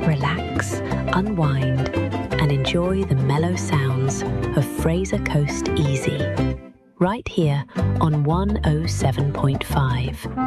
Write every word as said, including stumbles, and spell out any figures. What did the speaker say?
relax, unwind, and enjoy the mellow sounds of Fraser Coast Easy, right here on one oh seven point five.